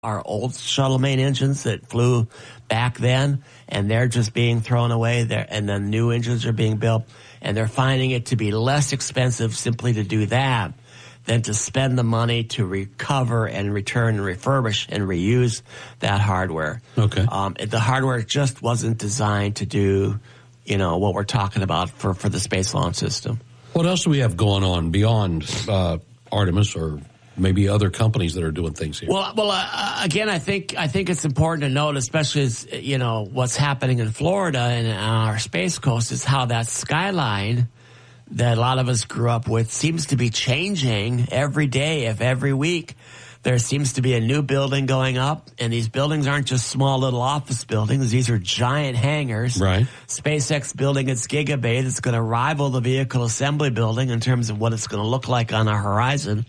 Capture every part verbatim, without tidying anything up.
our old shuttle main engines that flew back then, and they're just being thrown away there, and then new engines are being built, and they're finding it to be less expensive simply to do that than to spend the money to recover and return and refurbish and reuse that hardware. Okay. Um, the hardware just wasn't designed to do, you know, what we're talking about for, for the Space Launch System. What else do we have going on beyond uh, Artemis or maybe other companies that are doing things here? Well, well, uh, again, I think I think it's important to note, especially as, you know, what's happening in Florida and on our Space Coast is how that skyline that a lot of us grew up with seems to be changing every day, if every week. There seems to be a new building going up, and these buildings aren't just small little office buildings. These are giant hangars. Right. SpaceX building its Gigabay that's going to rival the vehicle assembly building in terms of what it's going to look like on our horizon.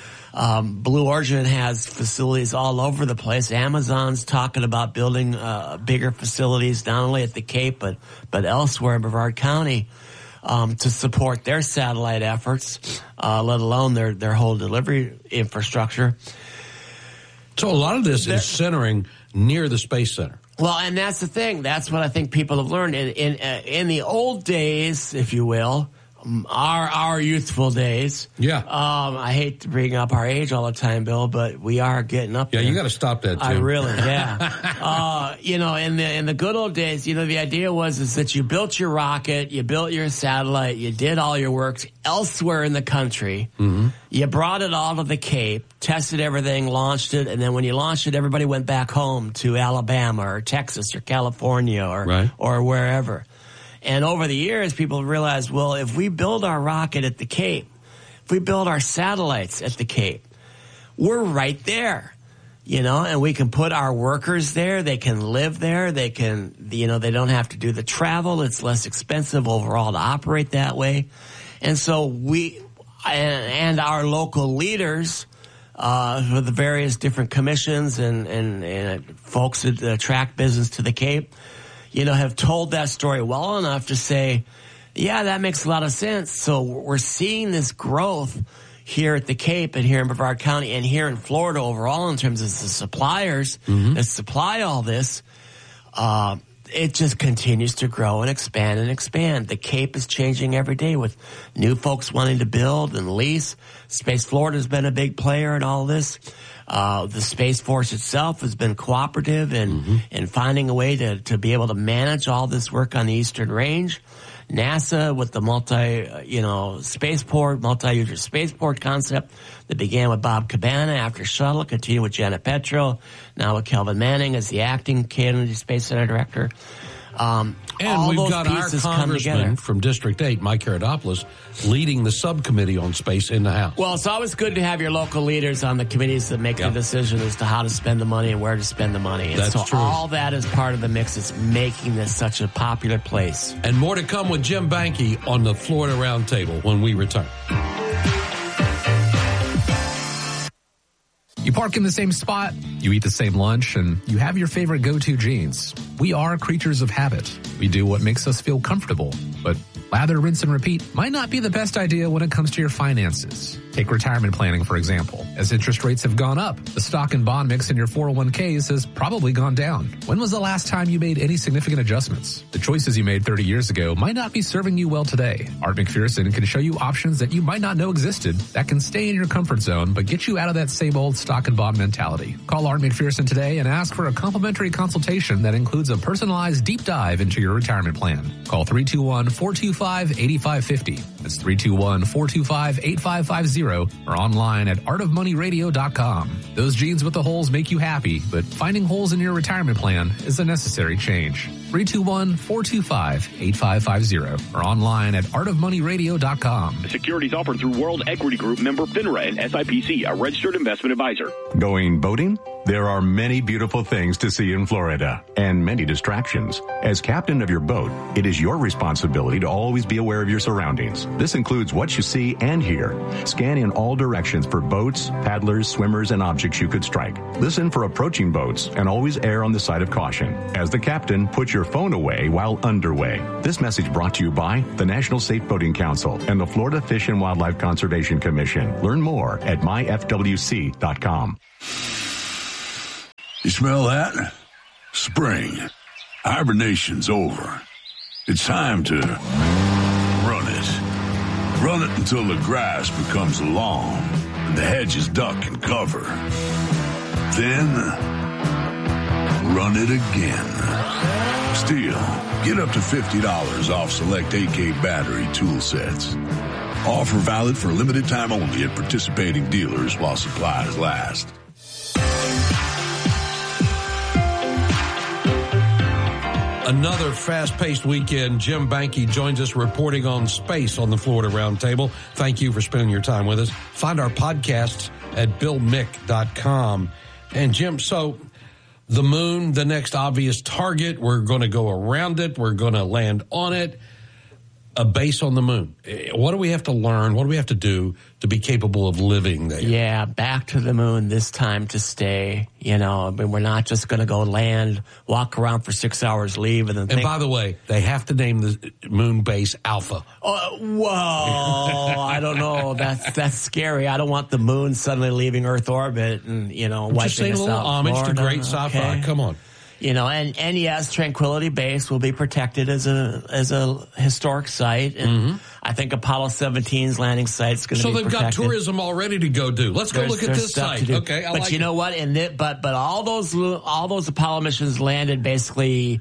Um, Blue Origin has facilities all over the place. Amazon's talking about building uh, bigger facilities, not only at the Cape, but, but elsewhere in Brevard County. Um, to support their satellite efforts, uh, let alone their, their whole delivery infrastructure. So a lot of this there, is centering near the Space Center. Well, and that's the thing. That's what I think people have learned. In in, uh, in the old days, if you will, um, our our youthful days. Yeah. Um, I hate to bring up our age all the time, Bill, but we are getting up yeah, there. you got to stop that, Tim. I really, yeah. uh, you know, in the in the good old days, you know, the idea was is that you built your rocket, you built your satellite, you did all your work elsewhere in the country. Mm-hmm. You brought it all to the Cape, tested everything, launched it, and then when you launched it, everybody went back home to Alabama or Texas or California or right. or wherever. And over the years, people realized, well, if we build our rocket at the Cape, if we build our satellites at the Cape, we're right there, you know, and we can put our workers there. They can live there. They can, you know, they don't have to do the travel. It's less expensive overall to operate that way. And so we, and, and our local leaders, uh, for the various different commissions and, and, and folks that attract business to the Cape, you know, have told that story well enough to say, yeah, that makes a lot of sense. So we're seeing this growth here at the Cape and here in Brevard County and here in Florida overall in terms of the suppliers mm-hmm. that supply all this. Uh, it just continues to grow and expand and expand. The Cape is changing every day with new folks wanting to build and lease. Space Florida has been a big player in all this. Uh, the Space Force itself has been cooperative in, mm-hmm. in finding a way to, to be able to manage all this work on the Eastern Range. NASA with the multi, you know, spaceport, multi-user spaceport concept that began with Bob Cabana after Shuttle, continued with Janet Petro, now with Kelvin Manning as the acting Kennedy Space Center director. Um, and all we've those got our pieces come congressman together. from District eight, Mike Herodopoulos, leading the subcommittee on space in the House. Well, it's always good to have your local leaders on the committees that make yep. the decision as to how to spend the money and where to spend the money. And That's so true. all that is part of the mix that's making this such a popular place. And more to come with Jim Banke on the Florida Roundtable when we return. You park in the same spot, you eat the same lunch, and you have your favorite go-to jeans. We are creatures of habit. We do what makes us feel comfortable, but lather, rinse, and repeat might not be the best idea when it comes to your finances. Take retirement planning, for example. As interest rates have gone up, the stock and bond mix in your four oh one k's has probably gone down. When was the last time you made any significant adjustments? The choices you made thirty years ago might not be serving you well today. Art McPherson can show you options that you might not know existed that can stay in your comfort zone but get you out of that same old stock and bond mentality. Call Art McPherson today and ask for a complimentary consultation that includes a personalized deep dive into your retirement plan. Call three two one, four two five, eight five five zero. That's three two one, four two five, eight five five zero or online at art of money radio dot com. Those jeans with the holes make you happy, but finding holes in your retirement plan is a necessary change. three two one, four two five, eight five five zero or online at art of money radio dot com. Securities offered through World Equity Group, member FINRA and S I P C, a registered investment advisor. Going boating? There are many beautiful things to see in Florida and many distractions. As captain of your boat, it is your responsibility to always be aware of your surroundings. This includes what you see and hear. Scan in all directions for boats, paddlers, swimmers, and objects you could strike. Listen for approaching boats and always err on the side of caution. As the captain, put your phone away while underway. This message brought to you by the National Safe Boating Council and the Florida Fish and Wildlife Conservation Commission. Learn more at my f w c dot com. You smell that? Spring. Hibernation's over. It's time to run it. Run it until the grass becomes long and the hedges duck and cover. Then, run it again. Stihl, get up to fifty dollars off select A K battery tool sets. Offer valid for a limited time only at participating dealers while supplies last. Another fast-paced weekend. Jim Banky joins us reporting on space on the Florida Roundtable. Thank you for spending your time with us. Find our podcasts at bill mick dot com. And Jim, so the moon, the next obvious target. We're going to go around it. We're going to land on it. A base on the moon. What do we have to learn? What do we have to do to be capable of living there? Yeah, back to the moon, this time to stay. You know, I mean, we're not just going to go land, walk around for six hours, leave, and then And think, by the way, they have to name the moon base Alpha. oh, whoa, I don't know. That's that's scary. I don't want the moon suddenly leaving Earth orbit and, you know, I'm wiping just saying a us little out. homage Florida, to great sci-fi. okay? Come on. You know, and, and yes, Tranquility Base will be protected as a as a historic site, and mm-hmm. I think Apollo seventeen's landing site is going to so be protected. So they've got tourism already to go do. Let's go there's, look at this site. Okay, I but like you it. know what? And it, but but all those all those Apollo missions landed basically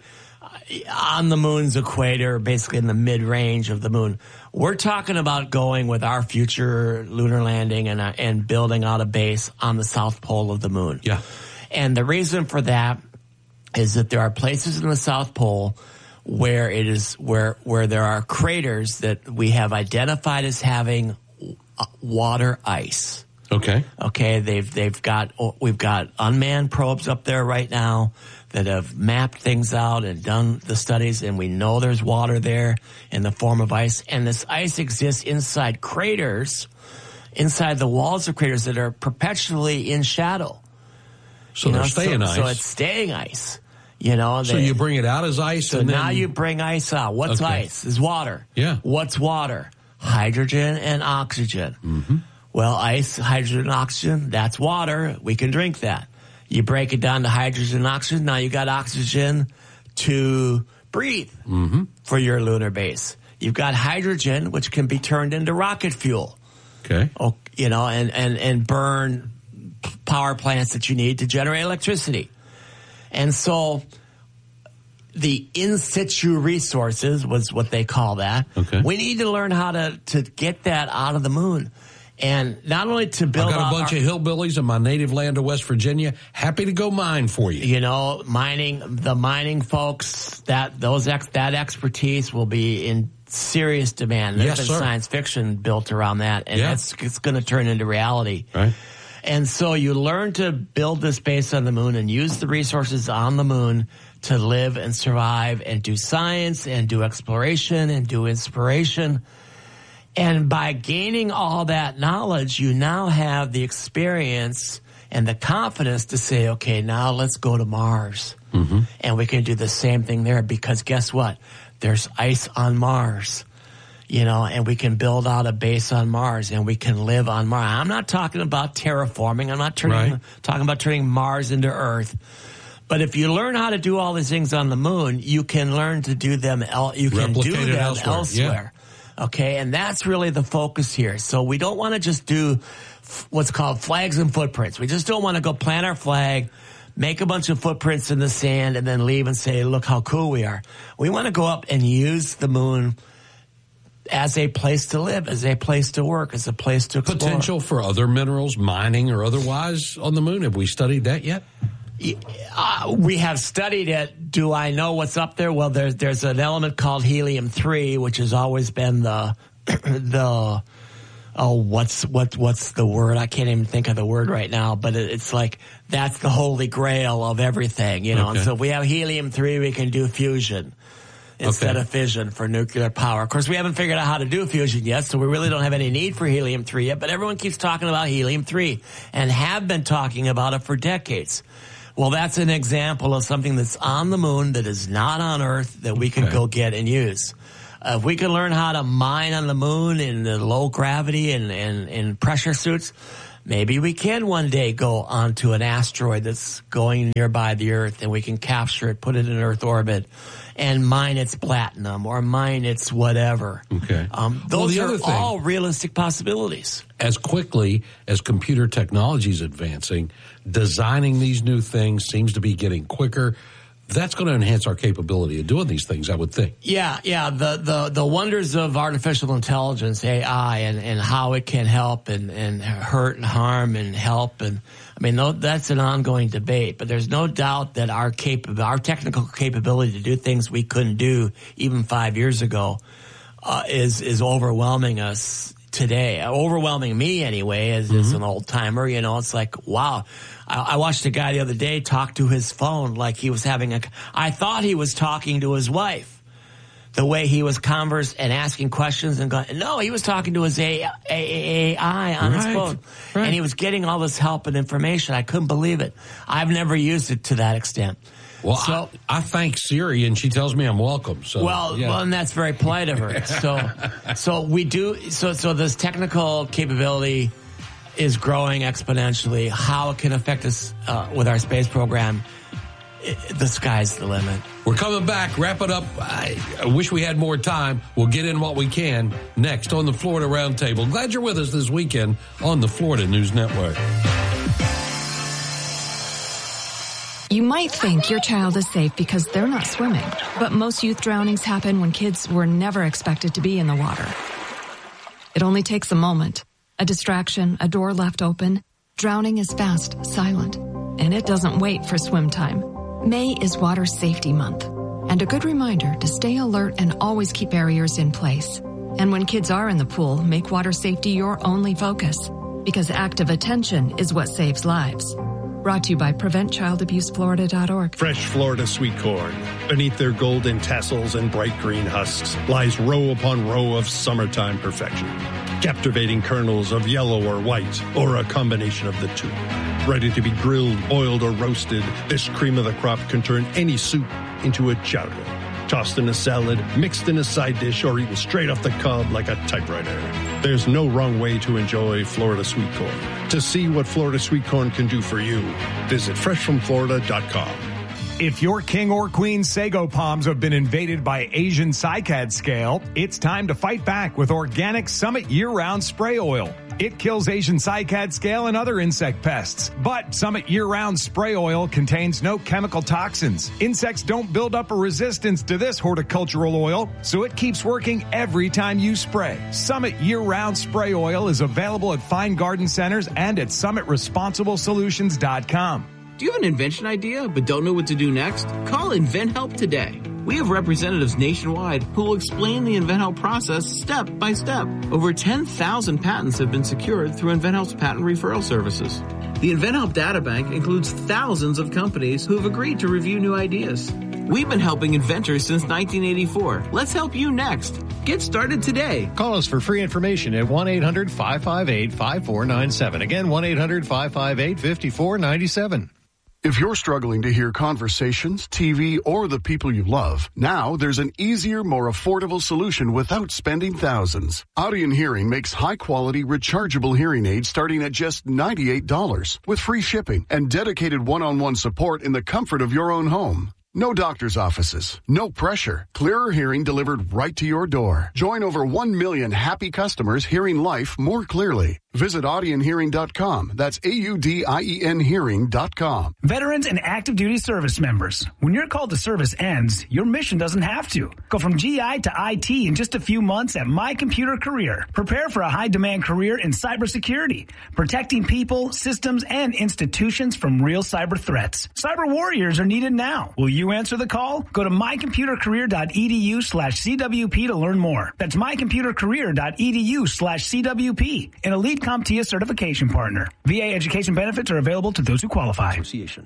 on the moon's equator, basically in the mid range of the moon. We're talking about going with our future lunar landing and uh, and building out a base on the south pole of the moon. Yeah, and the reason for that is that there are places in the South Pole where it is where where there are craters that we have identified as having water ice. Okay. Okay. They've they've got we've got unmanned probes up there right now that have mapped things out and done the studies, and we know there's water there in the form of ice. And this ice exists inside craters, inside the walls of craters that are perpetually in shadow. So you they're know, staying so, ice. So it's staying ice. You know, so they, you bring it out as ice. So and now then, you bring ice out. What's okay. ice? Is water. Yeah. What's water? Hydrogen and oxygen. Mm-hmm. Well, ice, hydrogen, and oxygen, that's water. We can drink that. You break it down to hydrogen and oxygen. Now you got oxygen to breathe mm-hmm. for your lunar base. You've got hydrogen, which can be turned into rocket fuel. Okay. Oh, you know, and, and, and burn power plants that you need to generate electricity. And so the in situ resources was what they call that. Okay. We need to learn how to, to get that out of the moon. And not only to build I've got a out bunch our, of hillbillies in my native land of West Virginia. Happy to go mine for you. You know, mining, the mining folks, that those ex, that expertise will be in serious demand. There's Yes, been sir. science fiction built around that, and Yeah. it's, it's going to turn into reality. Right. And so you learn to build this base on the moon and use the resources on the moon to live and survive and do science and do exploration and do inspiration. And by gaining all that knowledge, you now have the experience and the confidence to say, okay, now let's go to Mars. Mm-hmm. And we can do the same thing there, because guess what? There's ice on Mars. You know, and we can build out a base on Mars, and we can live on Mars. I'm not talking about terraforming. I'm not turning, Right. talking about turning Mars into Earth. But if you learn how to do all these things on the moon, you can learn to do them. El- you can Replicate do it them elsewhere. elsewhere. Okay, and that's really the focus here. So we don't want to just do f- what's called flags and footprints. We just don't want to go plant our flag, make a bunch of footprints in the sand, and then leave and say, look how cool we are. We want to go up and use the moon as a place to live, as a place to work, as a place to explore. Potential for other minerals, mining or otherwise on the moon. Have we studied that yet? Uh, we have studied it. Do I know what's up there? Well, there's there's an element called helium three, which has always been the the oh what's what what's the word? I can't even think of the word right now. But it, it's like that's the holy grail of everything, you know. Okay. And so if we have helium three, we can do fusion instead Okay. of fission for nuclear power. Of course, we haven't figured out how to do fusion yet, so we really don't have any need for helium three yet. But everyone keeps talking about helium three and have been talking about it for decades. Well, that's an example of something that's on the moon that is not on Earth that we can Okay. go get and use. Uh, if we can learn how to mine on the moon in the low gravity and, and, and pressure suits, maybe we can one day go onto an asteroid that's going nearby the Earth, and we can capture it, put it in Earth orbit, and mine its platinum or mine its whatever. Okay. Um, Well, those the are other thing- all realistic possibilities. As quickly as computer technology is advancing, designing these new things seems to be getting quicker. That's going to enhance our capability of doing these things, I would think. Yeah, yeah. The, the, the wonders of artificial intelligence, A I, and, and how it can help and, and hurt and harm and help. And I mean, no, that's an ongoing debate, but there's no doubt that our cap- our technical capability to do things we couldn't do even five years ago uh, is, is overwhelming us today. Overwhelming me anyway, as, mm-hmm. as an old timer. You know, it's like, wow. I, I watched a guy the other day talk to his phone like he was having a, I thought he was talking to his wife. The way he was converse and asking questions and going, no, he was talking to his A I on right, his phone. Right. And he was getting all this help and information. I couldn't believe it. I've never used it to that extent. Well, so, I, I thank Siri, and she tells me I'm welcome. So, well, yeah. well, and that's very polite of her. So, so we do. So, so this technical capability is growing exponentially. How it can affect us uh, with our space program, it, the sky's the limit. We're coming back. Wrap it up. I, I wish we had more time. We'll get in what we can next on the Florida Roundtable. Glad you're with us this weekend on the Florida News Network. You might think your child is safe because they're not swimming, but most youth drownings happen when kids were never expected to be in the water. It only takes a moment, a distraction, a door left open. Drowning is fast, silent, and it doesn't wait for swim time. May is Water Safety Month, and a good reminder to stay alert and always keep barriers in place. And when kids are in the pool, make water safety your only focus, because active attention is what saves lives. Brought to you by prevent child abuse florida dot org. Fresh Florida sweet corn. Beneath their golden tassels and bright green husks lies row upon row of summertime perfection. Captivating kernels of yellow or white, or a combination of the two. Ready to be grilled, boiled, or roasted, this cream of the crop can turn any soup into a chowder. Tossed in a salad, mixed in a side dish, or eaten straight off the cob like a typewriter. There's no wrong way to enjoy Florida sweet corn. To see what Florida sweet corn can do for you, visit fresh from florida dot com. If your king or queen sago palms have been invaded by Asian cycad scale, it's time to fight back with Organic Summit year-round spray oil. It kills Asian cycad scale and other insect pests. But Summit year-round spray oil contains no chemical toxins. Insects don't build up a resistance to this horticultural oil, so it keeps working every time you spray. Summit year-round spray oil is available at fine garden centers and at summit responsible solutions dot com. Do you have an invention idea but don't know what to do next? Call InventHelp today. We have representatives nationwide who will explain the InventHelp process step by step. Over ten thousand patents have been secured through InventHelp's patent referral services. The InventHelp data bank includes thousands of companies who have agreed to review new ideas. We've been helping inventors since nineteen eighty-four. Let's help you next. Get started today. Call us for free information at one eight hundred five five eight five four nine seven. Again, one eight hundred five five eight five four nine seven. If you're struggling to hear conversations, T V, or the people you love, now there's an easier, more affordable solution without spending thousands. Audion Hearing makes high-quality, rechargeable hearing aids starting at just ninety-eight dollars with free shipping and dedicated one-on-one support in the comfort of your own home. No doctor's offices, no pressure, clearer hearing delivered right to your door. Join over one million happy customers hearing life more clearly. Visit audion hearing dot com. That's A U D I E N hearing dot com. Veterans and active duty service members, when your call to service ends, your mission doesn't have to. Go from G I to I T in just a few months at My Computer Career. Prepare for a high-demand career in cybersecurity, protecting people, systems, and institutions from real cyber threats. Cyber warriors are needed now. Will you answer the call? Go to my computer career dot e d u slash C W P to learn more. That's my computer career dot e d u slash C W P. An elite CompTIA certification partner. V A education benefits are available to those who qualify. Association.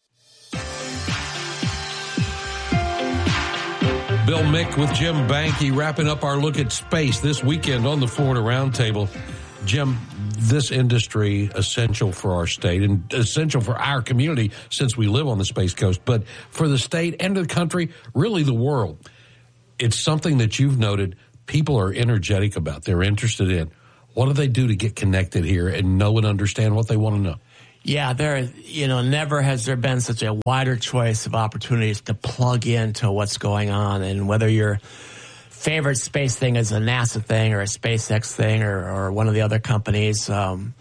Bill Mick with Jim Banky wrapping up our look at space this weekend on the Florida Roundtable. Jim, this industry essential for our state and essential for our community since we live on the Space Coast, but for the state and the country, really the world. It's something that you've noted people are energetic about. They're interested in. What do they do to get connected here and know and understand what they want to know? Yeah, there, you know, never has there been such a wider choice of opportunities to plug into what's going on. And whether your favorite space thing is a NASA thing or a SpaceX thing or, or one of the other companies, um,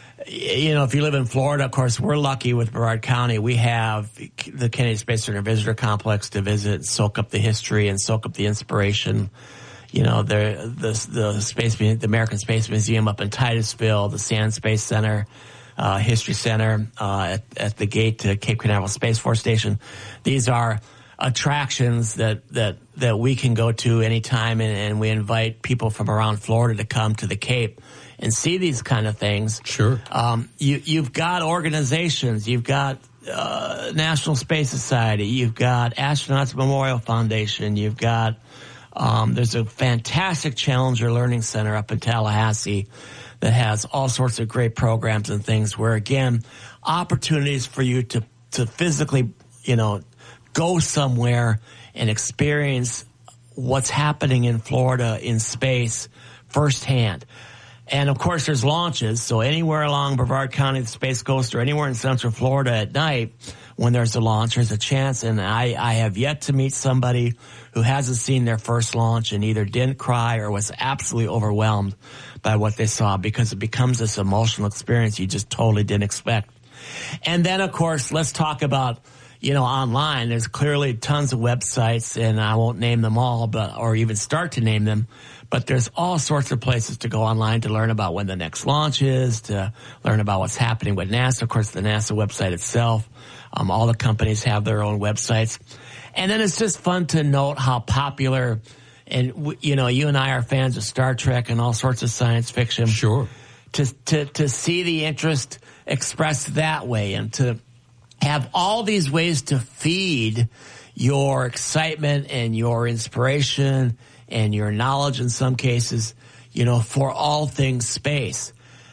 you know, if you live in Florida, of course, we're lucky with Brevard County. We have the Kennedy Space Center Visitor Complex to visit, soak up the history and soak up the inspiration. You know, the the the space the American Space Museum up in Titusville, the Sand Space Center, uh, History Center uh, at, at the gate to Cape Canaveral Space Force Station. These are attractions that that that we can go to anytime, and, and we invite people from around Florida to come to the Cape and see these kind of things. Sure. Um, you you've got organizations, you've got uh, National Space Society, you've got Astronauts Memorial Foundation, you've got Um, there's a fantastic Challenger Learning Center up in Tallahassee that has all sorts of great programs and things where, again, opportunities for you to, to physically, you know, go somewhere and experience what's happening in Florida in space firsthand. And, of course, there's launches. So anywhere along Brevard County, the Space Coast, or anywhere in Central Florida at night, when there's a launch, there's a chance. And I, I have yet to meet somebody who hasn't seen their first launch and either didn't cry or was absolutely overwhelmed by what they saw, because it becomes this emotional experience you just totally didn't expect. And then, of course, let's talk about, you know, online. There's clearly tons of websites, and I won't name them all, but or even start to name them. But there's all sorts of places to go online to learn about when the next launch is, to learn about what's happening with NASA. Of course, the NASA website itself. Um, all the companies have their own websites. And then it's just fun to note how popular, and, you know, you and I are fans of Star Trek and all sorts of science fiction. Sure. To, to, to see the interest expressed that way, and to have all these ways to feed your excitement and your inspiration and your knowledge in some cases, you know, for all things space.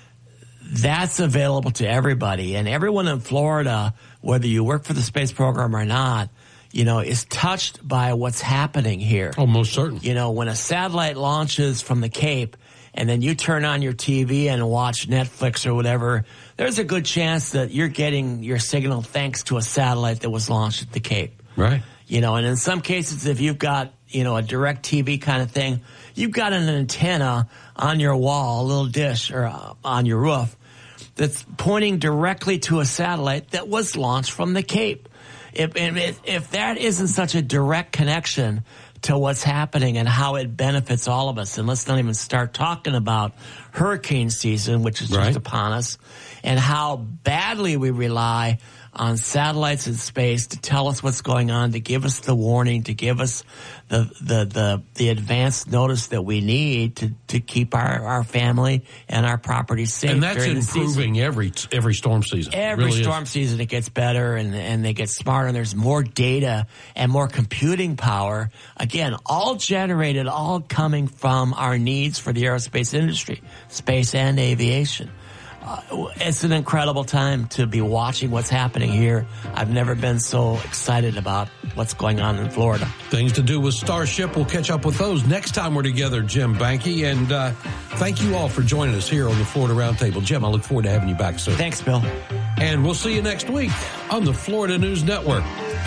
That's available to everybody. And everyone in Florida, whether you work for the space program or not, you know, is touched by what's happening here. Oh, most certainly. You know, when a satellite launches from the Cape and then you turn on your T V and watch Netflix or whatever, there's a good chance that you're getting your signal thanks to a satellite that was launched at the Cape. Right. You know, and in some cases, if you've got, you know, a direct T V kind of thing, you've got an antenna on your wall, a little dish, or uh, on your roof that's pointing directly to a satellite that was launched from the Cape. If, if, if that isn't such a direct connection to what's happening and how it benefits all of us, and let's not even start talking about hurricane season, which is just right. upon us, and how badly we rely on satellites in space to tell us what's going on, to give us the warning, to give us the the the, the advanced notice that we need to, to keep our, our family and our property safe. And that's during improving every every storm season. Every really storm is. season it gets better, and, and they get smarter, and there's more data and more computing power. Again, all generated, all coming from our needs for the aerospace industry, space and aviation. Uh, it's an incredible time to be watching what's happening here. I've never been so excited about what's going on in Florida. Things to do with Starship. We'll catch up with those next time we're together, Jim Banky. And uh, thank you all for joining us here on the Florida Roundtable. Jim, I look forward to having you back soon. Thanks, Bill. And we'll see you next week on the Florida News Network.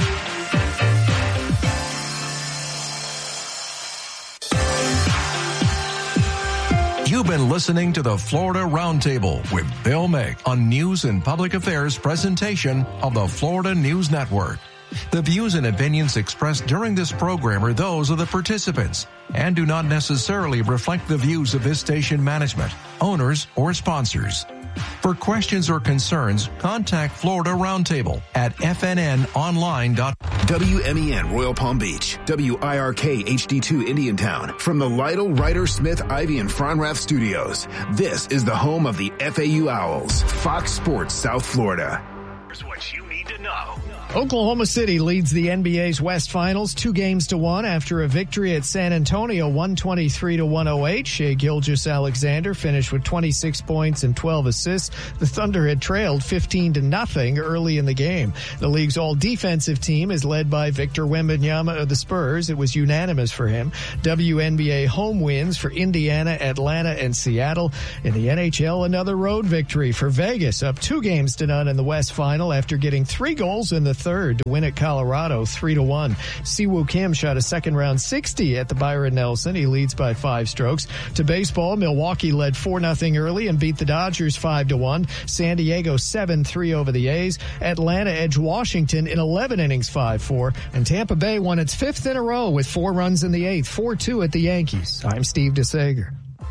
You've been listening to the Florida Roundtable with Bill Mick on News and Public Affairs presentation of the Florida News Network. The views and opinions expressed during this program are those of the participants and do not necessarily reflect the views of this station management, owners, or sponsors. For questions or concerns, contact Florida Roundtable at f n n online dot com. W M E N Royal Palm Beach, W I R K H D two Indiantown. From the Lytle, Ryder, Smith, Ivy, and Fronrath studios, this is the home of the F A U Owls, Fox Sports South Florida. Here's what you need to know. Oklahoma City leads the N B A's West Finals two games to one after a victory at San Antonio, one twenty-three to one oh eight. Shai Gilgeous-Alexander finished with twenty-six points and twelve assists. The Thunder had trailed fifteen to nothing early in the game. The league's all-defensive team is led by Victor Wembanyama of the Spurs. It was unanimous for him. W N B A home wins for Indiana, Atlanta, and Seattle. In the N H L, another road victory for Vegas, up two games to none in the West Final after getting three goals in the third to win at Colorado three to one. Siwoo Kim shot a second round sixty at the Byron Nelson. He leads by five strokes. To baseball, Milwaukee led four nothing early and beat the Dodgers five to one. San Diego seven three over the A's. Atlanta edged Washington in eleven innings five four. And Tampa Bay won its fifth in a row with four runs in the eighth, four two at the Yankees. I'm Steve DeSager.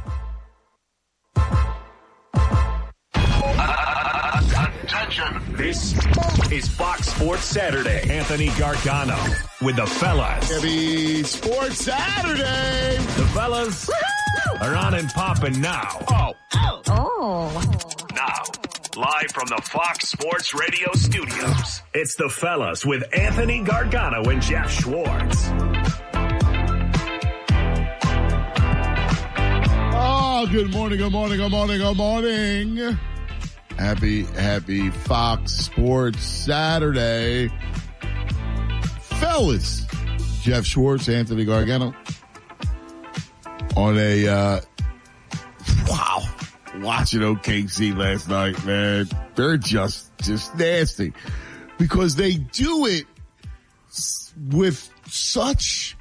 Attention. This is Fox Sports Saturday. Anthony Gargano with the fellas. Heavy Sports Saturday. The fellas Woo-hoo! Are on and popping now. Oh. Oh. Oh. Now, live from the Fox Sports Radio studios, it's the fellas with Anthony Gargano and Jeff Schwartz. Oh, good morning, good morning, good morning, good morning. Happy, happy Fox Sports Saturday. Fellas, Jeff Schwartz, Anthony Gargano. On a, uh, wow, watching O K C last night, man. They're just, just nasty. Because they do it with such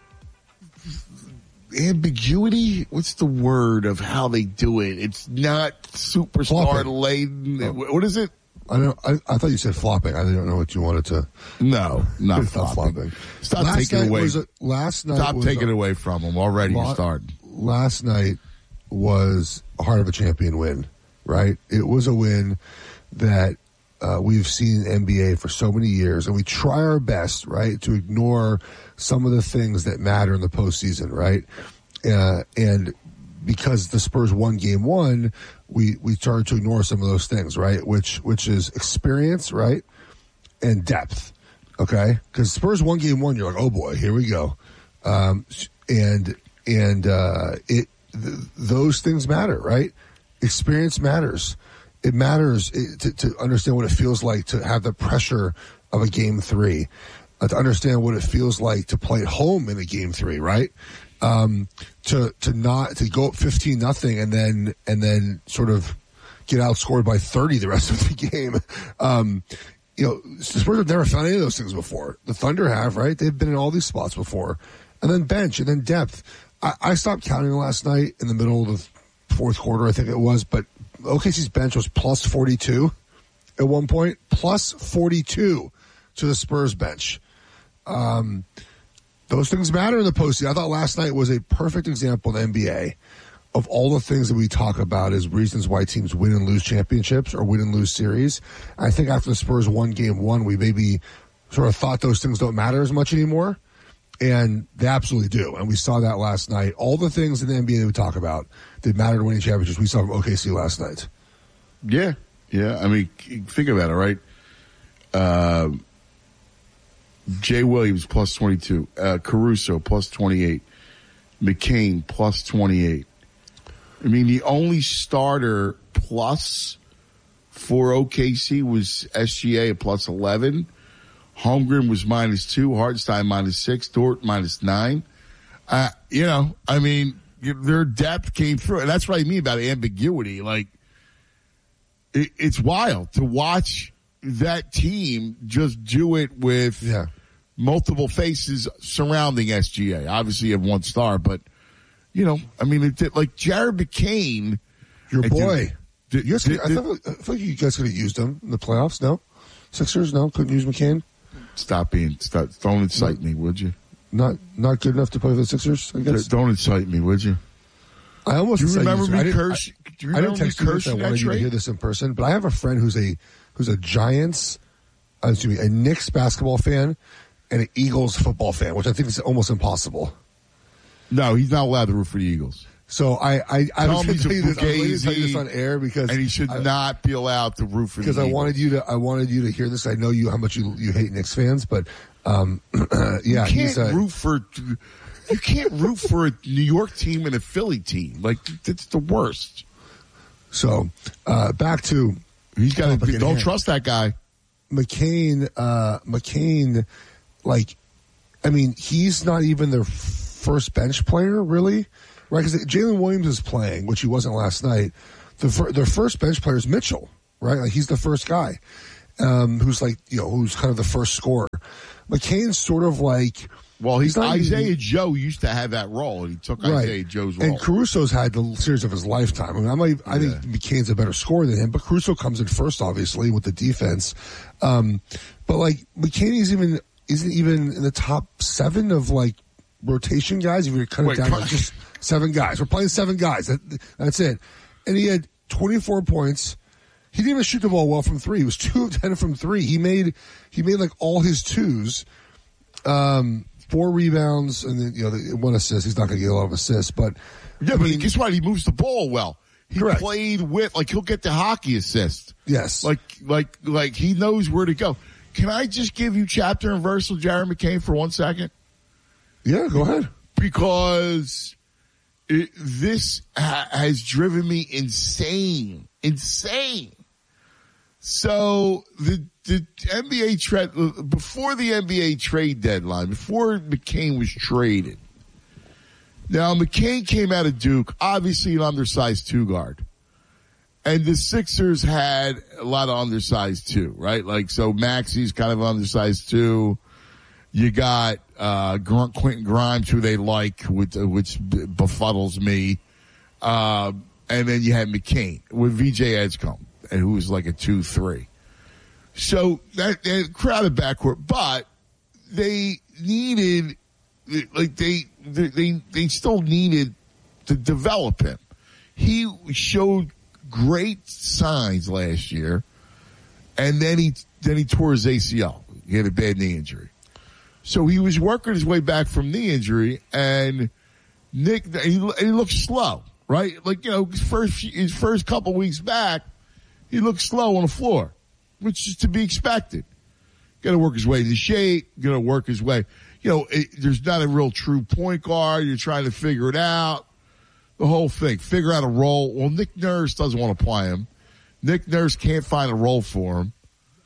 ambiguity. What's the word of how they do it? It's not superstar laden. Oh. What is it? I don't. I, I thought you said flopping. I don't know what you wanted to. No, not flopping. flopping. Stop last taking away. A, last night. Stop was taking a, away from them already. La, you start. Last night was a heart of a champion win. Right. It was a win that uh, we've seen in N B A for so many years, and we try our best, right, to ignore some of the things that matter in the postseason, right? Uh, and because the Spurs won game one, we, we started to ignore some of those things, right? Which, which is experience, right? And depth. Okay. Cause Spurs won game one. You're like, oh boy, here we go. Um, and, and, uh, it, th- those things matter, right? Experience matters. It matters to, to understand what it feels like to have the pressure of a game three. Uh, to understand what it feels like to play at home in a game three, right? Um, to, to not, to go up fifteen nothing and then, and then sort of get outscored by thirty the rest of the game. Um, you know, the Spurs have never found any of those things before. The Thunder have, right? They've been in all these spots before. And then bench and then depth. I, I stopped counting last night in the middle of the fourth quarter, I think it was, but O K C's bench was plus forty-two at one point, plus forty-two to the Spurs bench. Um, those things matter in the postseason. I thought last night was a perfect example of the N B A of all the things that we talk about as reasons why teams win and lose championships or win and lose series. I think after the Spurs won game one, we maybe sort of thought those things don't matter as much anymore. And they absolutely do. And we saw that last night. All the things in the N B A that we talk about that matter to winning championships, we saw from O K C last night. Yeah. Yeah. I mean, think about it, right? Uh, Jay Williams plus twenty-two, uh, Caruso plus twenty-eight, McCain plus twenty-eight. I mean, the only starter plus for O K C was S G A at plus eleven. Holmgren was minus two, Hartenstein minus six, Dort minus nine. Uh, you know, I mean, their depth came through. And that's what I mean about ambiguity. Like, it, it's wild to watch that team just do it with yeah. multiple faces surrounding S G A. Obviously, you have one star, but, you know, I mean, it did, like Jared McCain. Your boy. Did, you guys did, could, I, thought, I thought you guys could have used him in the playoffs, no? Sixers, no? Couldn't use McCain? Stop being, stop, don't incite me, would you? Not not good enough to play for the Sixers, I guess? Don't incite me, would you? I almost do you remember you, me I didn't, curse? I, do you I remember didn't text me you curse this. I wanted you to hear this in person, but I have a friend who's a who's a Giants, uh, excuse me, a Knicks basketball fan and an Eagles football fan, which I think is almost impossible. No, he's not allowed to root for the Eagles. So I, I, I was Tell him going he's to a tell you this, I was going to fugazi, tell you this on air because and he should I, not be allowed to root for the because I Eagles. wanted you to I wanted you to hear this. I know you how much you you hate Knicks fans, but um, yeah, you can't he's a, root for you can't root for a New York team and a Philly team. Like it's the worst. So uh, back to he's got to don't hand. trust that guy. McCain, uh, McCain, like, I mean, he's not even their first bench player, really, right? Because Jalen Williams is playing, which he wasn't last night. The fir- their first bench player is Mitchell, right? Like, he's the first guy, um, who's like, you know, who's kind of the first scorer. McCain's sort of like, well, he's, he's not Isaiah even, Joe used to have that role, and he took right. Isaiah Joe's role. And Caruso's had the series of his lifetime. I mean, I, might, I think Yeah. McCain's a better scorer than him, but Caruso comes in first, obviously, with the defense. Um, but like McCain is even isn't even in the top seven of like rotation guys. If you're cut it Wait, down, come- to just seven guys. We're playing seven guys. That, that's it. And he had twenty-four points. He didn't even shoot the ball well from three. He was two of ten from three. He made he made like all his twos. Um, four rebounds and then you know the, one assist. He's not going to get a lot of assists, but yeah, I but mean, guess what? He moves the ball well. He Correct. played with like he'll get the hockey assist. Yes, like like like he knows where to go. Can I just give you chapter and verse of Jared McCain for one second? Yeah, go ahead. Because it, this ha- has driven me insane, insane. So the the N B A trade before the N B A trade deadline, before McCain was traded. Now McCain came out of Duke, obviously an undersized two guard. And the Sixers had a lot of undersized too, right? Like, so Maxi's kind of undersized too. You got, uh, Quentin Grimes, who they like, which, which befuddles me. Uh, and then you had McCain with V J Edgecombe, and who was like a two three. So that, that crowded backcourt, but they needed, like they, they, they still needed to develop him. He showed great signs last year, and then he then he tore his A C L. He had a bad knee injury, so he was working his way back from knee injury. And Nick, he, he looked slow, right? Like you know, his first his first couple weeks back, he looked slow on the floor, which is to be expected. Got to work his way into shape. Got to work his way. You know, it, there's not a real true point guard. You're trying to figure it out. The whole thing. Figure out a role. Well, Nick Nurse doesn't want to play him. Nick Nurse can't find a role for him.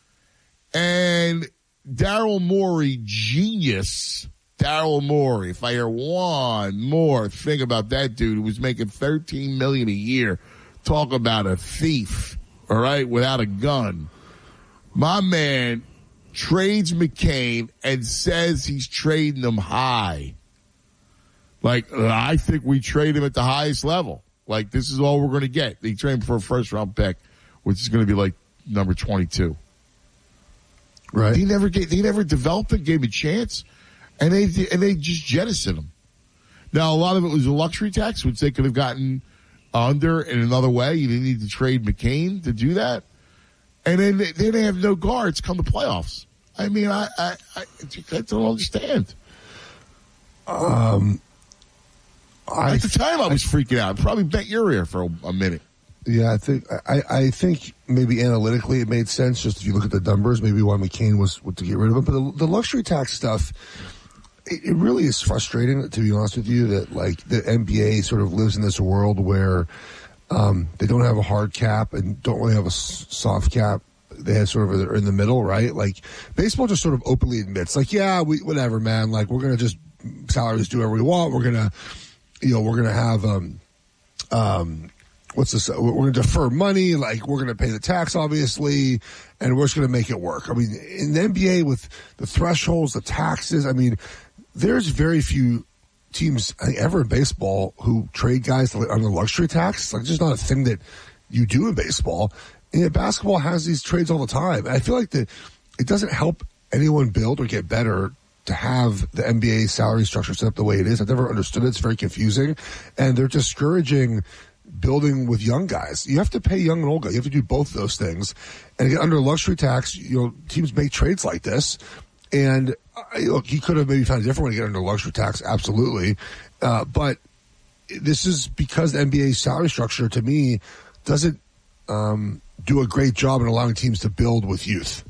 And Daryl Morey, genius. Daryl Morey. If I hear one more thing about that dude who was making thirteen million dollars a year, talk about a thief, all right, without a gun. My man trades McCain and says he's trading him high. Like, I think we trade him at the highest level. Like, this is all we're going to get. They trade him for a first-round pick, which is going to be like number twenty-two. Right. They never get, they never developed him, gave him a chance, and they and they just jettisoned him. Now, a lot of it was a luxury tax, which they could have gotten under in another way. You didn't need to trade McCain to do that. And then they, then they have no guards come to playoffs. I mean, I I, I, I don't understand. Um. I, At the time, I was freaking out. I probably bent your ear for a, a minute. Yeah, I think I, I think maybe analytically it made sense. Just if you look at the numbers, maybe why McCain was to get rid of him. But the, the luxury tax stuff, it, it really is frustrating. To be honest with you, that like the N B A sort of lives in this world where um, they don't have a hard cap and don't really have a s- soft cap. They have sort of they're in the middle, right? Like baseball just sort of openly admits, like, yeah, we whatever, man. Like we're gonna just salaries do whatever we want. We're gonna. You know, we're going to have, um, um, what's this? We're going to defer money. Like, we're going to pay the tax, obviously, and we're just going to make it work. I mean, in the N B A with the thresholds, the taxes, I mean, there's very few teams, I think, ever in baseball who trade guys on the luxury tax. Like, it's just not a thing that you do in baseball. And yet basketball has these trades all the time. And I feel like the, it doesn't help anyone build or get better to have the N B A salary structure set up the way it is. I've never understood it. It's very confusing. And they're discouraging building with young guys. You have to pay young and old guys. You have to do both of those things. And get under luxury tax, you know, teams make trades like this. And uh, look, he could have maybe found a different way to get under luxury tax, absolutely. Uh, but this is because the N B A's salary structure, to me, doesn't um, do a great job in allowing teams to build with youth.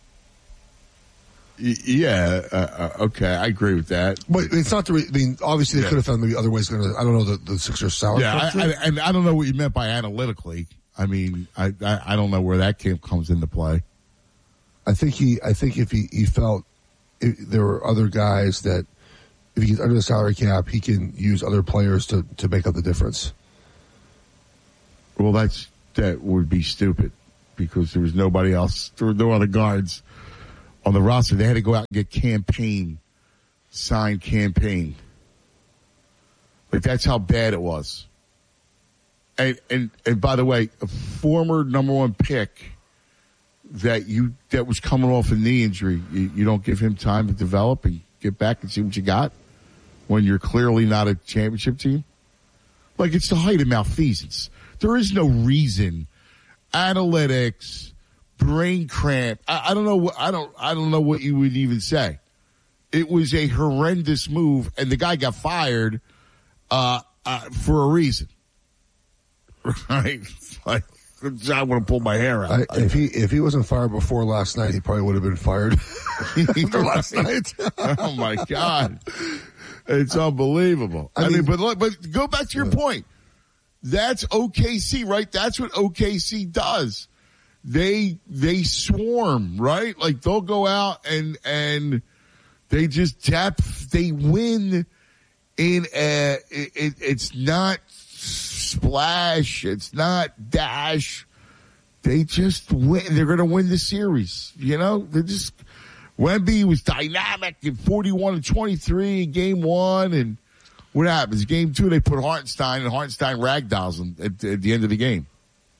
Yeah, uh, okay, I agree with that. But it's not the. Re- I mean, obviously they Yeah. could have found maybe other ways. Gonna, I don't know the, the Sixers' salary Yeah, I, structure. I, and I don't know what you meant by analytically. I mean, I, I, I don't know where that came, comes into play. I think he. I think if he, he felt if there were other guys that if he's under the salary cap, he can use other players to, to make up the difference. Well, that's that would be stupid because there was nobody else. There were no other guards on the roster. They had to go out and get campaign, signed campaign. Like, that's how bad it was. And, and, and by the way, a former number one pick that you, that was coming off a knee injury, you, you don't give him time to develop and get back and see what you got when you're clearly not a championship team. Like, it's the height of malfeasance. There is no reason. Analytics, brain cramp. I, I don't know what I don't I don't know what you would even say. It was a horrendous move, and the guy got fired uh, uh, for a reason. Right? Like, I want to pull my hair out. I, if he if he wasn't fired before last night, he probably would have been fired after last night. Oh my God, it's unbelievable. I, I mean, mean, but but go back to your point. That's O K C, right? That's what O K C does. They they swarm, right? Like, they'll go out and and they just tap. They win in a. It, it, it's not splash. It's not dash. They just win. They're going to win the series. You know, they just. Wemby was dynamic in forty-one and twenty-three in game one, and what happens? Game two, they put Hartenstein, and Hartenstein ragdolls them at, at the end of the game.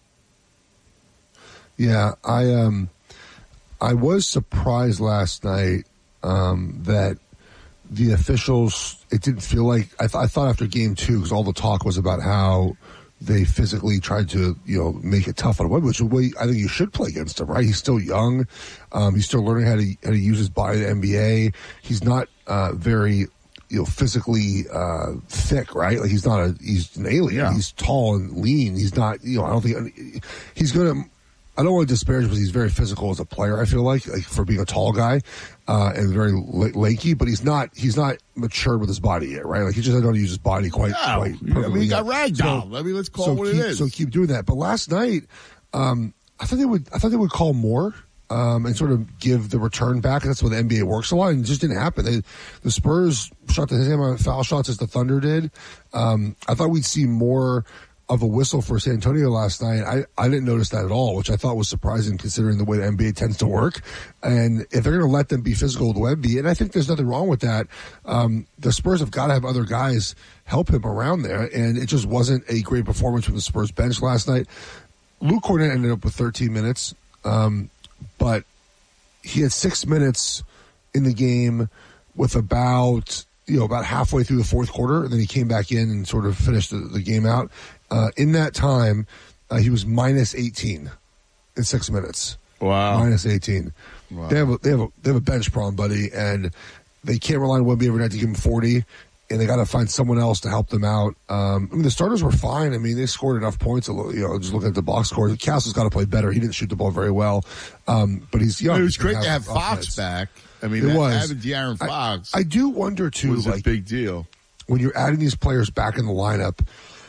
Yeah, I um, I was surprised last night um, that the officials. It didn't feel like I, th- I thought after game two, because all the talk was about how they physically tried to, you know, make it tough on Wemby, which is the way I think you should play against him. Right? He's still young. Um, he's still learning how to how to use his body in the N B A. He's not uh, very. You know, physically uh, thick, right? Like, he's not a, he's an alien. Yeah. He's tall and lean. He's not, you know, I don't think, he's going to, I don't want to disparage him because he's very physical as a player, I feel like, like for being a tall guy uh, and very lanky, but he's not, he's not matured with his body yet, right? Like, he just doesn't know how to use his body quite, no, quite perfectly. I mean, he got ragdolled. So, I mean, let's call so it what keep, it is. So keep doing that. But last night, um, I thought they would, I thought they would call more. Um, and sort of give the return back. That's what the N B A works a lot, and it just didn't happen. They, the Spurs shot the same amount of foul shots as the Thunder did. Um, I thought we'd see more of a whistle for San Antonio last night. I, I didn't notice that at all, which I thought was surprising considering the way the N B A tends to work. And if they're going to let them be physical with Wemby, and I think there's nothing wrong with that, um, the Spurs have got to have other guys help him around there, and it just wasn't a great performance from the Spurs bench last night. Luke Kornet ended up with thirteen minutes. Um, But he had six minutes in the game with about, you know, about halfway through the fourth quarter, and then he came back in and sort of finished the, the game out. Uh, in that time, uh, he was minus eighteen in six minutes. Wow. Minus eighteen. Wow. They have a, they have a, they have a bench problem, buddy, and they can't rely on Wemby every night to give him forty. And they got to find someone else to help them out. Um, I mean, the starters were fine. I mean, they scored enough points. You know, just looking at the box scores, Castle's got to play better. He didn't shoot the ball very well, um, but he's young. It was great have to have Fox offense. back. I mean, it was having De'Aaron Fox. I, I do wonder too. Was like, a big deal when you're adding these players back in the lineup.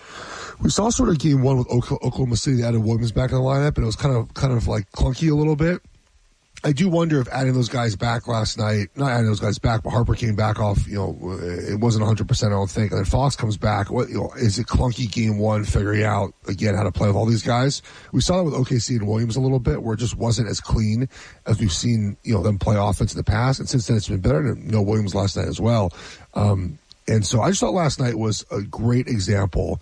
We saw sort of game one with Oklahoma City. They added Williams back in the lineup, and it was kind of kind of like clunky a little bit. I do wonder if adding those guys back last night, not adding those guys back, but Harper came back off, you know, it wasn't one hundred percent, I don't think. And then Fox comes back. What, you know, is it clunky game one, figuring out, again, how to play with all these guys? We saw that with O K C and Williams a little bit, where it just wasn't as clean as we've seen, you know, them play offense in the past. And since then, it's been better. And, you know, Williams last night as well. Um, and so I just thought last night was a great example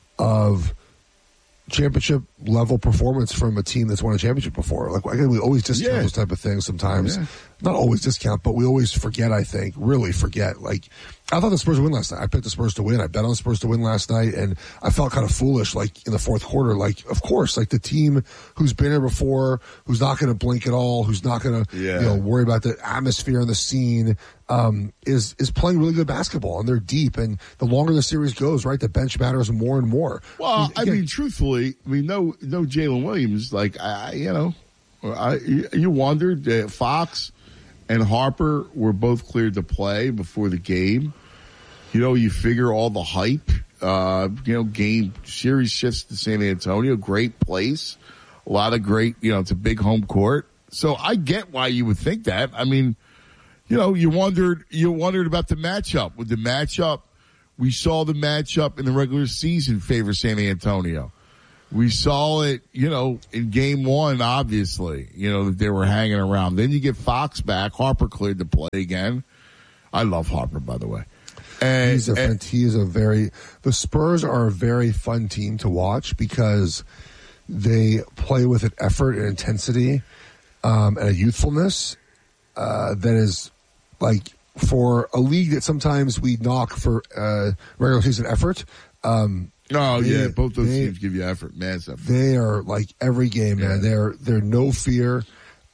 of championship level performance from a team that's won a championship before. Like, I we always discount yeah. those type of things sometimes. Yeah. not always discount, but we always forget, I think, really forget. Like, I thought the Spurs would win last night. I picked the Spurs to win. I bet on the Spurs to win last night, and I felt kind of foolish, like, in the fourth quarter. Like, of course, like, the team who's been here before, who's not going to blink at all, who's not going to, Yeah. you know, worry about the atmosphere and the scene, um, is, is playing really good basketball, and they're deep, and the longer the series goes, right, the bench matters more and more. Well, I Again, mean, truthfully, I mean, no, no Jalen Williams. Like, I, you know, I, you wondered uh, Fox and Harper were both cleared to play before the game. You know, you figure all the hype. Uh, you know, game series shifts to San Antonio, great place, a lot of great. You know, it's a big home court, so I get why you would think that. I mean, you know, you wondered, you wondered about the matchup. With the matchup, we saw the matchup in the regular season favor San Antonio. We saw it, you know, in game one, obviously, you know, that they were hanging around. Then you get Fox back. Harper cleared to play again. I love Harper, by the way. And, he's a, and, he is a very, the Spurs are a very fun team to watch because they play with an effort and intensity, um, and a youthfulness, uh, that is like for a league that sometimes we knock for, uh, regular season effort. Um, Oh, they, yeah, both those they, teams give you effort, massive. They are like every game, man. Yeah. They're they're no fear.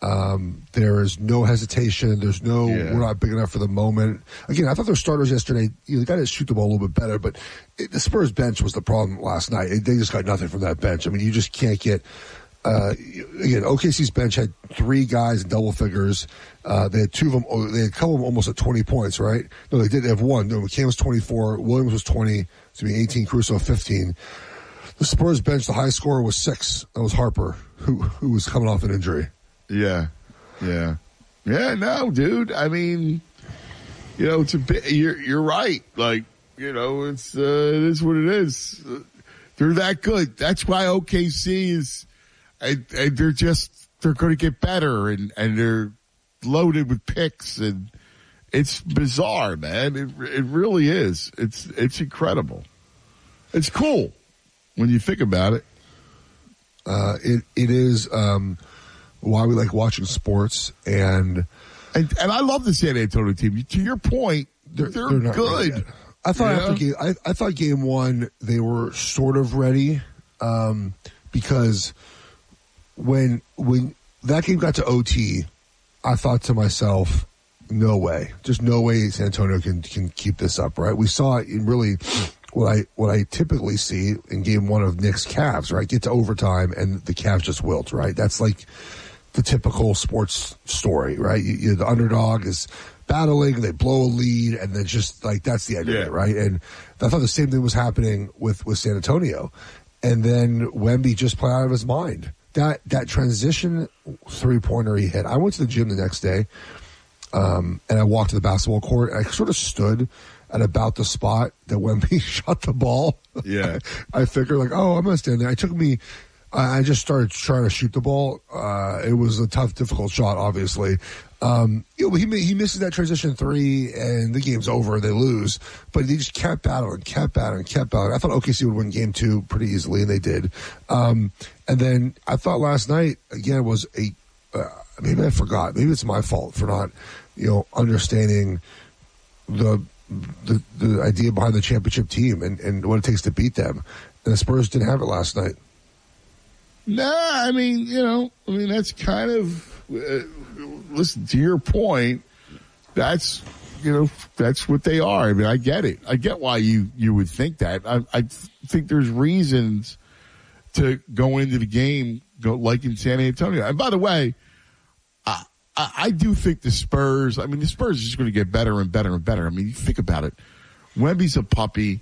Um, there is no hesitation. There's no Yeah. we're not big enough for the moment. Again, I thought their starters yesterday, you know, they got to shoot the ball a little bit better, but it, the Spurs bench was the problem last night. It, they just got nothing from that bench. I mean, you just can't get. Uh, again, O K C's bench had three guys in double figures. Uh, they had two of them. oh, They had a couple of them almost at twenty points, right? No, they did have one. No, McCann was twenty-four. Williams was twenty. To be eighteen. Caruso fifteen. The Spurs bench, the high scorer was six. That was Harper, who who was coming off an injury. Yeah, yeah, yeah. No, dude. I mean, you know, it's a bit. You're you're right. Like, you know, it's uh, it is what it is. Uh, they're that good. That's why O K C is. And, and they're just they're going to get better, and and they're loaded with picks, and it's bizarre, man. It it really is. It's it's incredible. It's cool when you think about it. Uh, it it is um, why we like watching sports, and and and I love the San Antonio team. To your point, they're they're, they're not good. ready yet. I thought Yeah. after game, I, I thought game one they were sort of ready, um, because when when that game got to O T, I thought to myself, no way, just no way San Antonio can can keep this up. Right? We saw it in really what I what I typically see in game one of Knicks Cavs. Right? Get to overtime and the Cavs just wilt. Right? That's like the typical sports story. Right? You, you, the underdog is battling, they blow a lead, and then just like that's the end Yeah. of it. Right? And I thought the same thing was happening with with San Antonio, and then Wemby just played out of his mind. That that transition three-pointer he hit. I went to the gym the next day, um, and I walked to the basketball court. And I sort of stood at about the spot that Wemby shot the ball. Yeah. I figured, like, oh, I'm going to stand there. I took me, I I just started trying to shoot the ball. Uh, it was a tough, difficult shot, obviously. Um, you know, he he misses that transition three, and the game's over. They lose, but he just kept battling, kept battling, kept battling. I thought O K C would win game two pretty easily, and they did. Um, and then I thought last night again was a uh, maybe I forgot. Maybe it's my fault for not, you know, understanding the the the idea behind the championship team and, and what it takes to beat them. And the Spurs didn't have it last night. Nah, I mean, you know, I mean that's kind of. Uh, listen, to your point, that's, you know, that's what they are. I mean, I get it. I get why you, you would think that. I, I think there's reasons to go into the game go like in San Antonio. And by the way, I, I, I do think the Spurs, I mean, the Spurs are just going to get better and better and better. I mean, you think about it. Wemby's a puppy.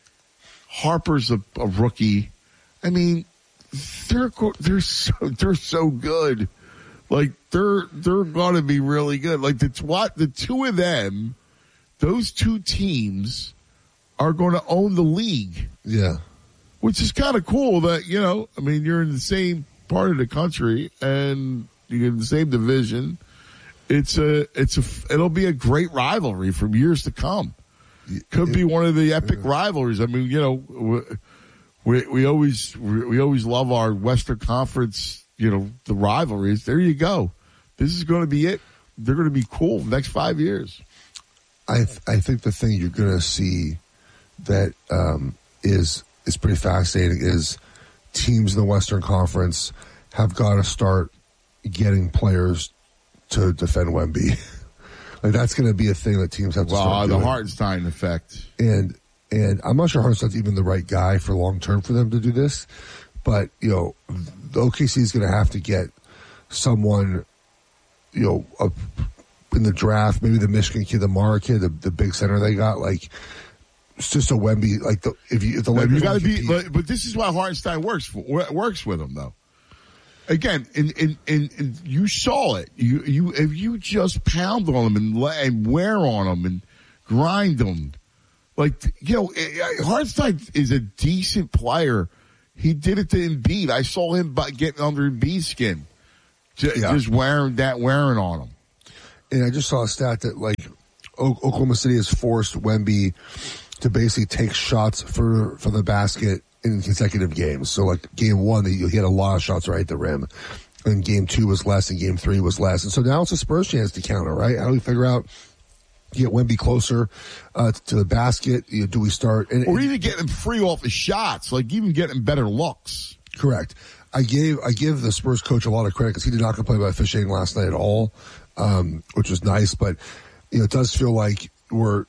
Harper's a, a rookie. I mean, they're, they're so, they're so good. Like, they're, they're going to be really good. Like, the, what, the two of them, those two teams are going to own the league. Yeah. Which is kind of cool that, you know, I mean, you're in the same part of the country and you're in the same division. It's a, it's a, it'll be a great rivalry from years to come. Could be one of the epic rivalries. I mean, you know, we, we always, we always love our Western Conference, you know, the rivalries. There you go. This is going to be it. they're going to be cool the next five years. I th- I think the thing you're going to see that um, is is pretty fascinating is teams in the Western Conference have got to start getting players to defend Wemby. Like that's going to be a thing that teams have to well, start the doing. Hartenstein effect. And and I'm not sure Hartenstein's even the right guy for long term for them to do this. But, you know, the O K C is going to have to get someone, you know, up in the draft, maybe the Michigan kid, the Mara kid, the, the big center they got. Like, it's just a Wemby. Like, the, if you, if the Lakers you got to be, but, but this is why Hartenstein works for, works with him, though. Again, in, in, in, in, you saw it. You, you, if you just pound on them and, and wear on them and grind them, like, you know, Hartenstein is a decent player. He did it to Embiid. I saw him by getting under Embiid's skin, just, yeah. just wearing that, wearing on him. And I just saw a stat that, like, o- Oklahoma City has forced Wemby to basically take shots for, for the basket in consecutive games. So, like, game one, he had a lot of shots right at the rim. And game two was less, and game three was less. And so now it's a Spurs chance to counter, right? How do we figure out, get Wemby closer uh, to the basket? You know, do we start? And, or even get him free off the shots, like even get him better looks. Correct. I gave I give the Spurs coach a lot of credit because he did not complain about officiating last night at all, um, which was nice. But you know, it does feel like we're,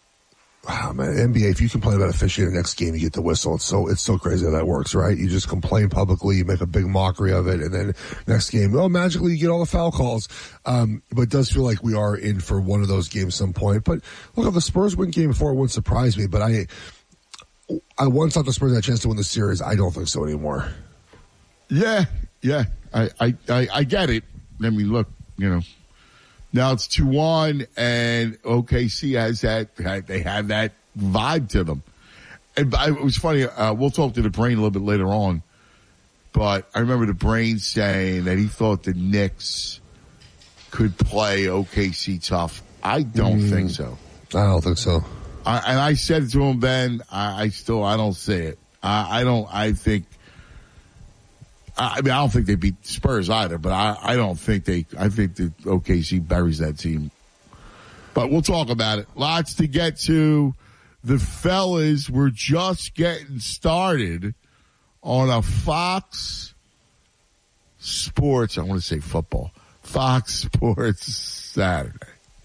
wow, man, N B A. If you complain about officiating the next game, you get the whistle. It's so it's so crazy how that works, right? You just complain publicly, you make a big mockery of it, and then next game, oh, magically you get all the foul calls. Um, but it does feel like we are in for one of those games some point. But look, if the Spurs win game four, it wouldn't surprise me. But I, I once thought the Spurs had a chance to win the series. I don't think so anymore. Yeah, yeah, I, I, I, I get it. I mean, look, you know, now it's two one, and O K C has that, they have that vibe to them. And I, it was funny, uh, we'll talk to the Brain a little bit later on, but I remember the Brain saying that he thought the Knicks could play O K C tough. I don't mm, think so. I don't think so. I, and I said to him then, I, I still, I don't see it. I, I don't, I think, I mean, I don't think they beat Spurs either, but I, I don't think they, I think that O K C buries that team. But we'll talk about it. Lots to get to. The fellas were just getting started on a Fox Sports, I want to say football, Fox Sports Saturday.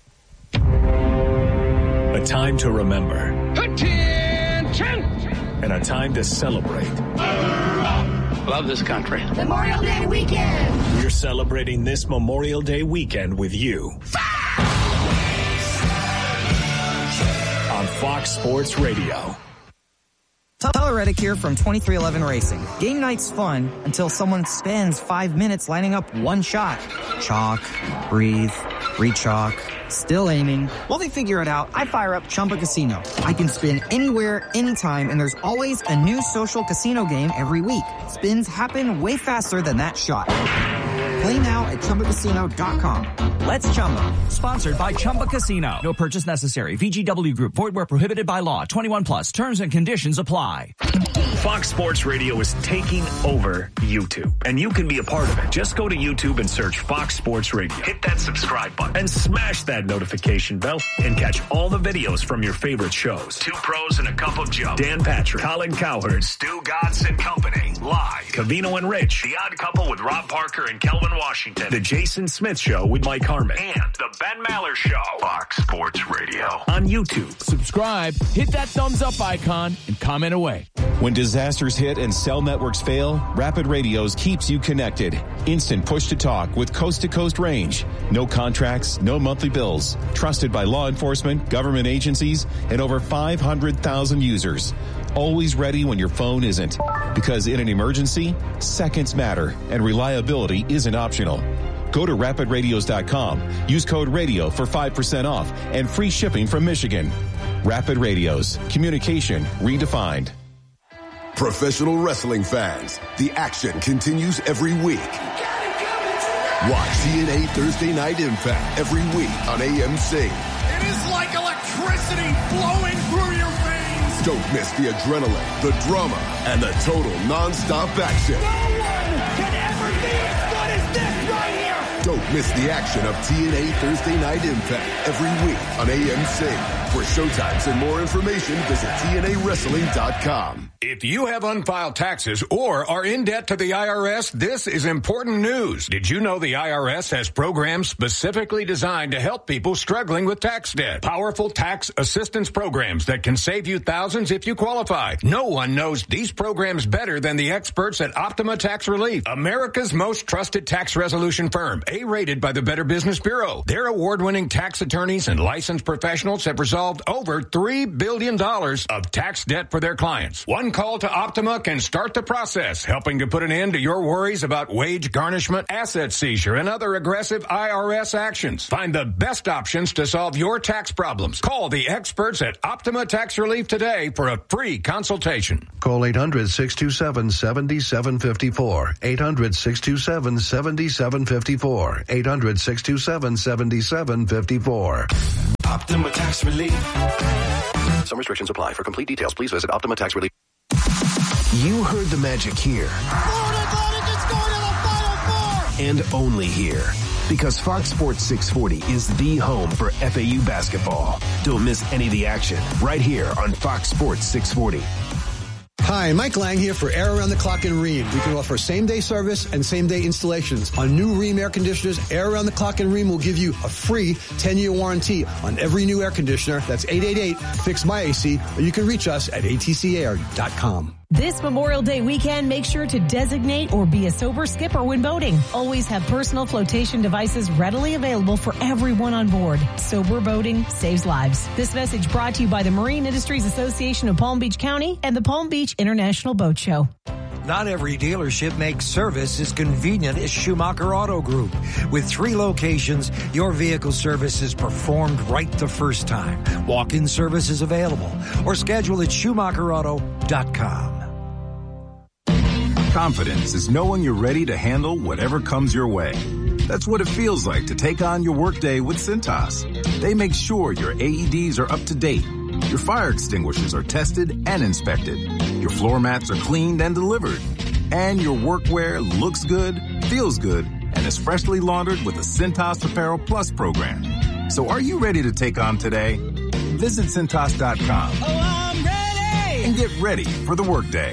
A time to remember. Attention! And a time to celebrate. Love this country. Memorial Day weekend. We're celebrating this Memorial Day weekend with you. On Fox Sports Radio. Tyler Reddick here from twenty-three eleven Racing. Game night's fun until someone spends five minutes lining up one shot. Chalk, breathe, re-chalk, still aiming. While they figure it out, I fire up Chumba Casino. I can spin anywhere, anytime, and there's always a new social casino game every week. Spins happen way faster than that shot. Play now at Chumba Casino dot com. Let's Chumba. Sponsored by Chumba Casino. No purchase necessary. V G W Group. Void where prohibited by law. twenty-one plus. Terms and conditions apply. Fox Sports Radio is taking over YouTube, and you can be a part of it. Just go to YouTube and search Fox Sports Radio. Hit that subscribe button and smash that notification bell and catch all the videos from your favorite shows. Two Pros and a Cup of Joe. Dan Patrick, Colin Cowherd, Stu Godson Company. Live. Cavino and Rich. The Odd Couple with Rob Parker and Kelvin Washington. The Jason Smith Show with Mike Harmon. And The Ben Maller Show. Fox Sports Radio. On YouTube. Subscribe, hit that thumbs up icon, and comment away. When disasters hit and cell networks fail, Rapid Radios keeps you connected. Instant push-to-talk with coast-to-coast range. No contracts, no monthly bills. Trusted by law enforcement, government agencies, and over five hundred thousand users. Always ready when your phone isn't. Because in an emergency, seconds matter, and reliability isn't optional. Go to rapid radios dot com. Use code RADIO for five percent off and free shipping from Michigan. Rapid Radios. Communication redefined. Professional wrestling fans, the action continues every week. Watch T N A Thursday Night Impact every week on A M C. It is like electricity flowing through your veins. Don't miss the adrenaline, the drama, and the total non-stop action. No one can ever be as good as this right here. Don't miss the action of T N A Thursday Night Impact every week on A M C. For showtimes and more information, visit T N A wrestling dot com. If you have unfiled taxes or are in debt to the I R S, this is important news. Did you know the I R S has programs specifically designed to help people struggling with tax debt? Powerful tax assistance programs that can save you thousands if you qualify. No one knows these programs better than the experts at Optima Tax Relief, America's most trusted tax resolution firm, A-rated by the Better Business Bureau. Their award-winning tax attorneys and licensed professionals have resolved over three billion dollars of tax debt for their clients. One call to Optima can start the process, helping to put an end to your worries about wage garnishment, asset seizure, and other aggressive I R S actions. Find the best options to solve your tax problems. Call the experts at Optima Tax Relief today for a free consultation. Call eight hundred, six two seven, seven seven five four. eight hundred, six two seven, seven seven five four. eight hundred, six two seven, seven seven five four. Optima Tax Relief. Some restrictions apply. For complete details, please visit Optima Tax Relief. You heard the magic here. Florida Atlantic is going to the Final Four! And only here. Because Fox Sports six forty is the home for F A U basketball. Don't miss any of the action right here on Fox Sports six forty. Hi, Mike Lang here for Air Around the Clock in Rheem. We can offer same-day service and same-day installations. On new Rheem air conditioners, Air Around the Clock in Rheem will give you a free ten-year warranty on every new air conditioner. That's eight eight eight, fix my A C, or you can reach us at A T C air dot com. This Memorial Day weekend, make sure to designate or be a sober skipper when boating. Always have personal flotation devices readily available for everyone on board. Sober boating saves lives. This message brought to you by the Marine Industries Association of Palm Beach County and the Palm Beach International Boat Show. Not every dealership makes service as convenient as Schumacher Auto Group. With three locations, your vehicle service is performed right the first time. Walk-in service is available or schedule at Schumacher Auto dot com. Confidence is knowing you're ready to handle whatever comes your way. That's what it feels like to take on your workday with Cintas. They make sure your A E Ds are up to date, your fire extinguishers are tested and inspected, your floor mats are cleaned and delivered, and your workwear looks good, feels good, and is freshly laundered with a Cintas Apparel Plus program. So are you ready to take on today? Visit Cintas dot com. Oh, I'm ready! And get ready for the workday.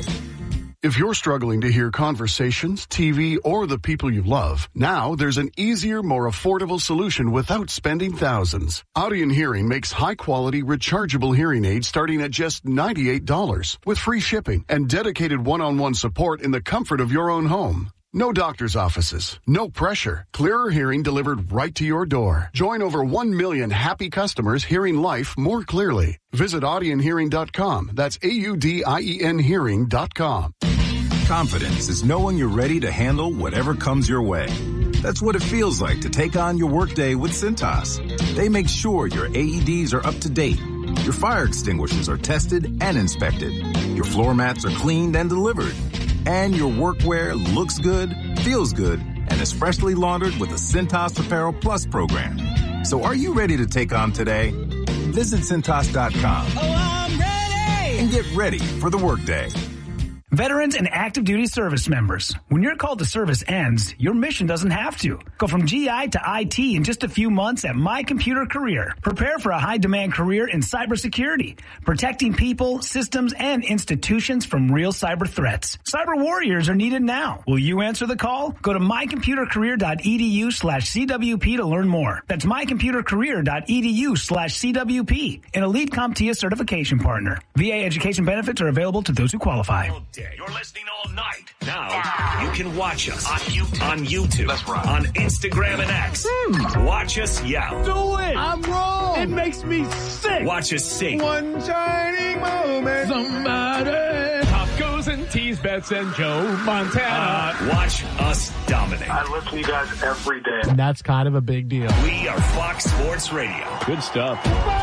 If you're struggling to hear conversations, T V, or the people you love, now there's an easier, more affordable solution without spending thousands. Audion Hearing makes high-quality, rechargeable hearing aids starting at just ninety-eight dollars with free shipping and dedicated one-on-one support in the comfort of your own home. No doctor's offices, no pressure, clearer hearing delivered right to your door. Join over one million happy customers hearing life more clearly. Visit Audion Hearing dot com. That's A U D I E N Hearing dot com. Confidence is knowing you're ready to handle whatever comes your way. That's what it feels like to take on your workday with Cintas. They make sure your A E Ds are up to date, your fire extinguishers are tested and inspected, your floor mats are cleaned and delivered, and your workwear looks good, feels good, and is freshly laundered with a Cintas Apparel Plus program. So are you ready to take on today? Visit Cintas dot com. Oh, I'm ready! And get ready for the workday. Veterans and active duty service members, when your call to service ends, your mission doesn't have to. Go from G I to I T in just a few months at My Computer Career. Prepare for a high-demand career in cybersecurity, protecting people, systems, and institutions from real cyber threats. Cyber warriors are needed now. Will you answer the call? Go to my computer career dot e d u slash C W P to learn more. That's my computer career dot e d u slash C W P, an elite CompTIA certification partner. V A education benefits are available to those who qualify. You're listening all night. Now, you can watch us on YouTube, on, YouTube, That's right. on Instagram and X. Hmm. Watch us yell. Do it! I'm wrong! It makes me sick! Watch us sing. One shining moment. Somebody. Pop goes and tease Bets and Joe Montana. Uh, watch us dominate. I listen to you guys every day. And that's kind of a big deal. We are Fox Sports Radio. Good stuff.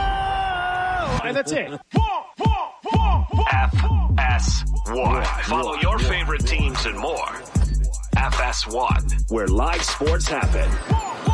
Whoa! And that's it. F S one. Follow your favorite teams and more. F S one, where live sports happen.